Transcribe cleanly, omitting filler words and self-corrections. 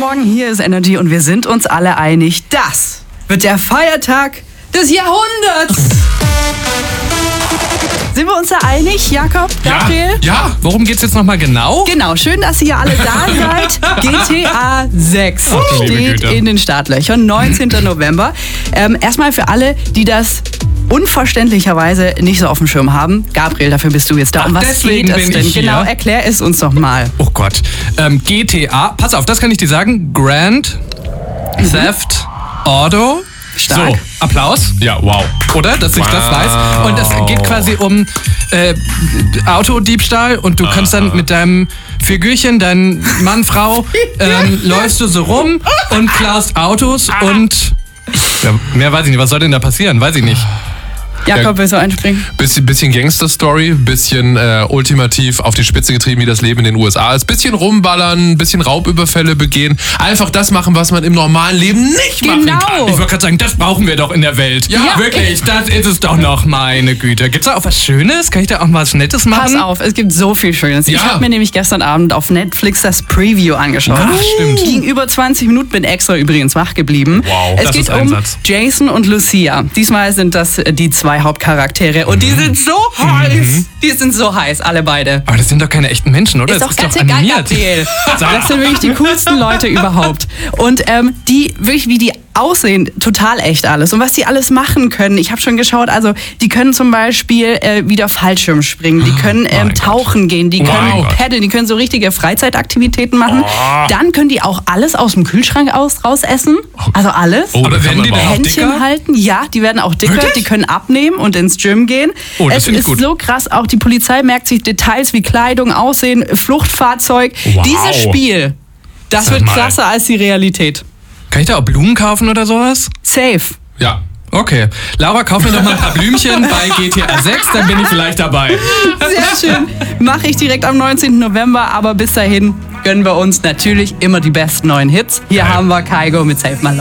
Morgen, hier ist Energy und wir sind uns alle einig, das wird der Feiertag des Jahrhunderts. Sind wir uns da einig, Jakob, Gabriel? Ja, worum geht's jetzt nochmal genau? Genau, schön, dass ihr alle da seid. GTA 6 steht in den Startlöchern, 19. November. Erstmal für alle, die das unverständlicherweise nicht so auf dem Schirm haben. Gabriel, dafür bist du jetzt da. Um was geht es denn? Genau, erklär es uns doch mal. Oh Gott. GTA, pass auf, das kann ich dir sagen. Grand Theft Auto. Stark. So, Applaus. Ja, wow. Oder? Dass ich das weiß. Und es geht quasi um Autodiebstahl und du kannst dann mit deinem Figürchen, dein Mann, Frau, läufst du so rum und klaust Autos und mehr weiß ich nicht. Was soll denn da passieren? Weiß ich nicht. Jakob, willst du einspringen? Bisschen Gangster-Story, bisschen ultimativ auf die Spitze getrieben, wie das Leben in den USA ist. Bisschen rumballern, bisschen Raubüberfälle begehen. Einfach das machen, was man im normalen Leben nicht machen kann. Ich wollte gerade sagen, das brauchen wir doch in der Welt. Ja. Wirklich, das ist es doch noch, meine Güte. Gibt's da auch was Schönes? Kann ich da auch mal was Nettes machen? Pass auf, es gibt so viel Schönes. Ja. Ich habe mir nämlich gestern Abend auf Netflix das Preview angeschaut. Ach, stimmt. Ging über 20 Minuten, bin extra übrigens wach geblieben. Wow, es das geht ist ein um Satz. Jason und Lucia. Diesmal sind das die zwei Hauptcharaktere und die sind so heiß. Die sind so heiß, alle beide. Aber das sind doch keine echten Menschen, oder? Ist Das doch ganz egal, Gabriel. Das sind wirklich die coolsten Leute überhaupt. Und die, wirklich wie die aussehen, total echt alles. Und was die alles machen können, ich habe schon geschaut, also die können zum Beispiel wieder Fallschirm springen, die können tauchen gehen, die können paddeln, die können so richtige Freizeitaktivitäten machen. Dann können die auch alles aus dem Kühlschrank raus essen. Also alles. Oh, Aber werden die dann auch Händchen dicker? halten, ja, die werden auch dicker, Wirklich? die können abnehmen und ins Gym gehen. Oh, das Es finde ich ist gut. so krass, auch die Polizei merkt sich Details wie Kleidung, Aussehen, Fluchtfahrzeug. Wow. Dieses Spiel, das Sag wird mal. krasser als die Realität. Kann ich da auch Blumen kaufen oder sowas? Safe. Ja. Okay. Laura, kauf mir doch mal ein paar Blümchen bei GTA 6, dann bin ich vielleicht dabei. Sehr schön. Mache ich direkt am 19. November, aber bis dahin gönnen wir uns natürlich immer die besten neuen Hits. Hier haben wir Kygo mit Save My Life.